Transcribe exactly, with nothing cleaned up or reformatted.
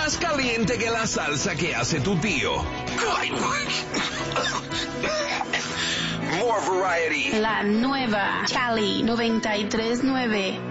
más caliente que la salsa que hace tu tío. More variety. La nueva Cali noventa y tres nueve.